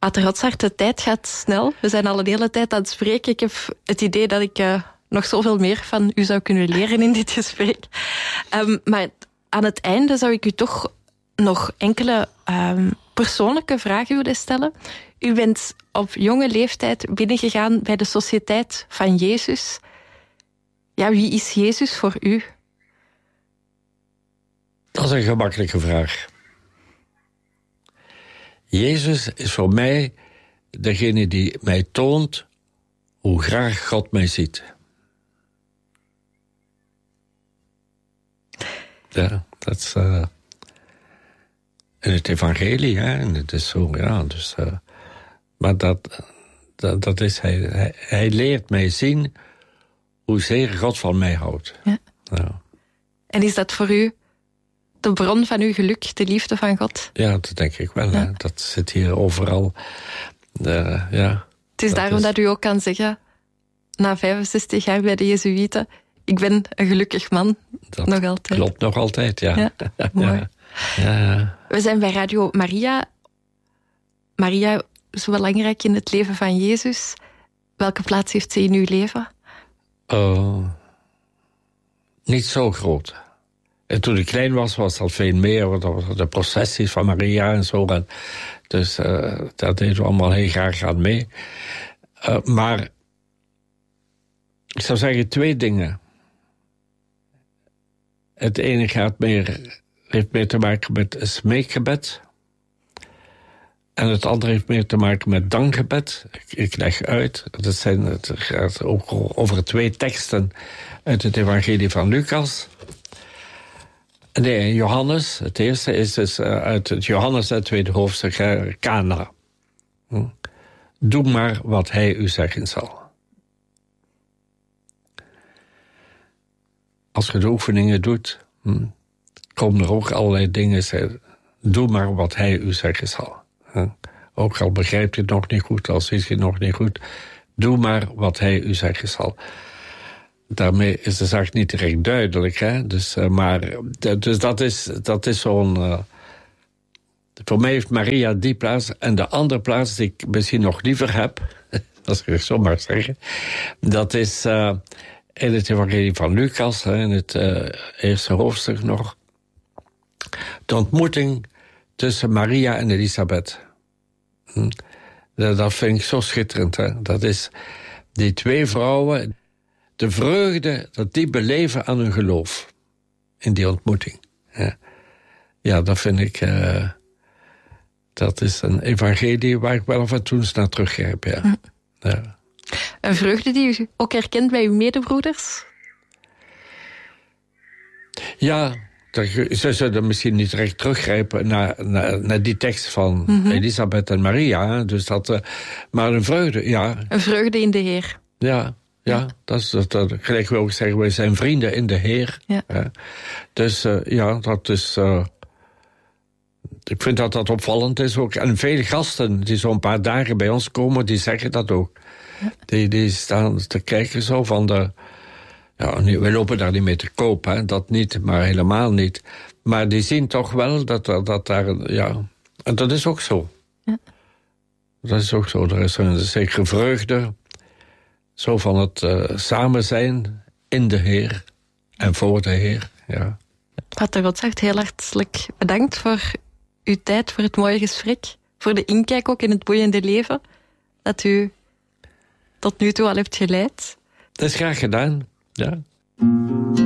Pater Rotsaert, de tijd gaat snel. We zijn al een hele tijd aan het spreken. Ik heb het idee dat ik nog zoveel meer van u zou kunnen leren in dit gesprek. Maar aan het einde zou ik u toch nog enkele persoonlijke vragen willen stellen. U bent op jonge leeftijd binnengegaan bij de Sociëteit van Jezus. Ja, wie is Jezus voor u? Dat is een gemakkelijke vraag. Jezus is voor mij degene die mij toont hoe graag God mij ziet. Ja, dat is in het evangelie, hè. En het is zo, ja. Dus, maar dat is hij. Hij leert mij zien hoezeer God van mij houdt. Ja. Ja. En is dat voor u de bron van uw geluk, de liefde van God? Ja, dat denk ik wel. Ja. Hè. Dat zit hier overal. Ja. Het is daarom dat u ook kan zeggen, na 65 jaar bij de Jezuïeten, ik ben een gelukkig man. Dat nog altijd. Klopt nog altijd, ja. Mooi. Ja. We zijn bij Radio Maria. Maria is belangrijk in het leven van Jezus. Welke plaats heeft ze in uw leven? Niet zo groot. En toen ik klein was dat veel meer. Want dat was de processies van Maria en zo. En dus daar deden we allemaal heel graag aan mee. Maar ik zou zeggen 2 dingen. Het ene heeft meer te maken met smeekgebed. En het andere heeft meer te maken met dankgebed. Ik leg uit. Het gaat ook over 2 teksten uit het evangelie van Lucas. Nee, Johannes. Het eerste is dus uit het Johannes, het 2e hoofdstuk, Kana. Doe maar wat hij u zeggen zal. Als je de oefeningen doet, komen er ook allerlei dingen. Doe maar wat hij u zeggen zal. Ook al begrijpt je het nog niet goed, al ziet je het nog niet goed. Doe maar wat hij u zeggen zal. Daarmee is de zaak niet direct duidelijk. Hè? Dus dat is zo'n... voor mij heeft Maria die plaats. En de andere plaats die ik misschien nog liever heb, als ik het zo mag zeggen, dat is in het evangelie van Lucas, in het eerste hoofdstuk nog. De ontmoeting tussen Maria en Elisabeth. Dat vind ik zo schitterend. Hè? Dat is die 2 vrouwen, de vreugde dat die beleven aan hun geloof. In die ontmoeting. Ja, dat vind ik... dat is een evangelie waar ik wel af en toe eens naar teruggrijp. Ja. Ja. Een vreugde die u ook herkent bij uw medebroeders? Ja, ze zullen misschien niet direct teruggrijpen naar die tekst van Elisabeth en Maria. Dus maar een vreugde, ja. Een vreugde in de Heer. Ja, dat is gelijk we ook zeggen, wij zijn vrienden in de Heer. Ja. Dus dat is... ik vind dat opvallend is ook. En vele gasten die zo'n paar dagen bij ons komen, die zeggen dat ook. Ja. Die staan te kijken zo van de... Ja, we lopen daar niet mee te koop, hè. Dat niet, maar helemaal niet. Maar die zien toch wel dat daar... Ja, en dat is ook zo. Ja. Dat is ook zo. Er is een zekere vreugde. Zo van het samen zijn in de Heer en voor de Heer. Ja. Pater Rotsaert, heel hartelijk bedankt voor uw tijd, voor het mooie gesprek. Voor de inkijk ook in het boeiende leven dat u tot nu toe al hebt geleid. Dat is graag gedaan, ja.